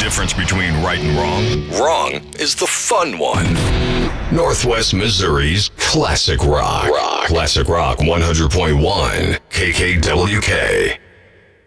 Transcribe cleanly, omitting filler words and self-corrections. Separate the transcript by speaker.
Speaker 1: difference between right and wrong?
Speaker 2: Wrong is the fun one. Northwest Missouri's Classic Rock. Classic Rock 100.1 KKWK.